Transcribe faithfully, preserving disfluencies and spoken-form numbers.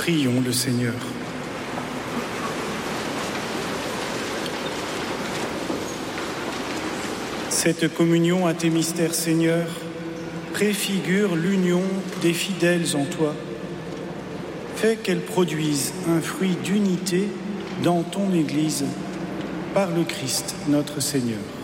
Prions le Seigneur. Cette communion à tes mystères, Seigneur, préfigure l'union des fidèles en toi. Fais qu'elle produise un fruit d'unité dans ton Église, par le Christ notre Seigneur.